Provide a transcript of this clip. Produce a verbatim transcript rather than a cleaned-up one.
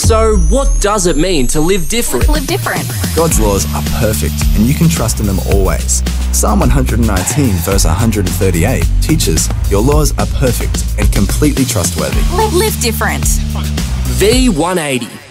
So, what does it mean to live different? Live different. God's laws are perfect, and you can trust in them always. Psalm one nineteen, verse one thirty-eight teaches, "Your laws are perfect and completely trustworthy." Live different. V one eighty.